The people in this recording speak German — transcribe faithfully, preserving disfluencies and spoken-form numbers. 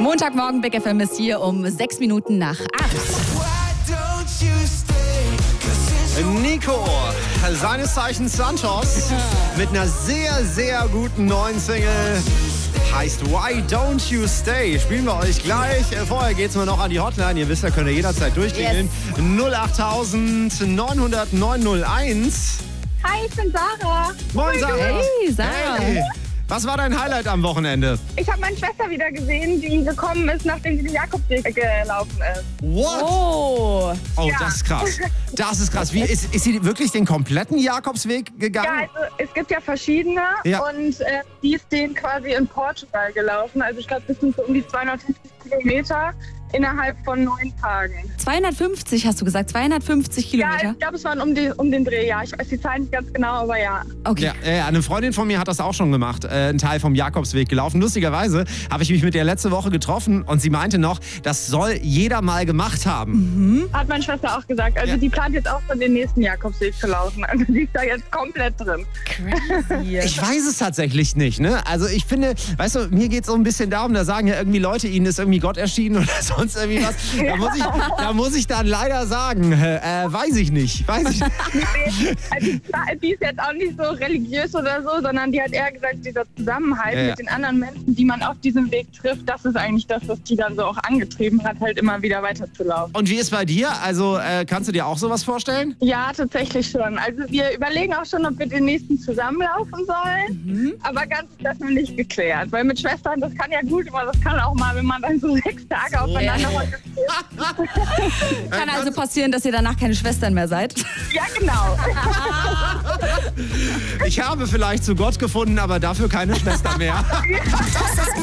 Montagmorgen, Big F M ist hier um sechs Minuten nach acht. Nico, seines Zeichens Santos, mit einer sehr, sehr guten neuen Single. Heißt Why Don't You Stay? Spielen wir euch gleich. Vorher geht's mal noch an die Hotline. Ihr wisst ja, könnt ihr jederzeit durchklingeln. Yes. null acht neun null null neun null eins. Hi, ich bin Sarah. Moin, Sarah. Hey, Sarah. Hey. Was war dein Highlight am Wochenende? Ich habe meine Schwester wieder gesehen, die gekommen ist, nachdem sie den Jakobsweg gelaufen ist. What? Oh. Oh, Ja. das ist krass. Das ist krass. Wie, ist, ist sie wirklich den kompletten Jakobsweg gegangen? Ja, also es gibt ja verschiedene Ja. und äh, die ist den quasi in Portugal gelaufen. Also ich glaube, das sind so um die zweihundertfünfzig Kilometer innerhalb von neun Tagen. zweihundertfünfzig hast du gesagt, zweihundertfünfzig Ja, Kilometer? ich glaube, es waren um, die, um den Dreh, ja. Ich weiß die Zahlen nicht ganz genau, aber ja. Okay. Ja, äh, eine Freundin von mir hat das auch schon gemacht, äh, einen Teil vom Jakobsweg gelaufen. Lustigerweise habe ich mich mit der letzte Woche getroffen und sie meinte noch, das soll jeder mal gemacht haben. Hat meine Schwester auch gesagt. Also Ja. die plant jetzt auch schon den nächsten Jakobsweg zu laufen. Also die ist da jetzt komplett drin. Crazy. Ich weiß es tatsächlich nicht, ne? Also ich finde, weißt du, mir geht es so ein bisschen darum, da sagen ja irgendwie Leute, ihnen ist irgendwie Gott erschienen oder sonst irgendwie was. Da muss ich, da muss ich dann leider sagen, äh, weiß ich nicht, weiß ich nicht. Also die ist jetzt auch nicht so religiös oder so, sondern die hat eher gesagt, dieser Zusammenhalt Ja, ja. mit den anderen Menschen, die man auf diesem Weg trifft, das ist eigentlich das, was die dann so auch angetrieben hat, halt immer wieder weiterzulaufen. Und wie ist bei dir? Also äh, kannst du dir auch sowas vorstellen? Ja, tatsächlich schon. Also wir überlegen auch schon, ob wir den nächsten zusammenlaufen sollen, aber ganz ist das noch nicht geklärt. Weil mit Schwestern, das kann ja gut, aber das kann auch mal, wenn man dann so sechs Tage aufeinander Ja. steht. Kann also passieren, dass ihr danach keine Schwestern mehr seid. Ja, genau. Ich habe vielleicht zu Gott gefunden, aber dafür keine Schwester mehr. Das ist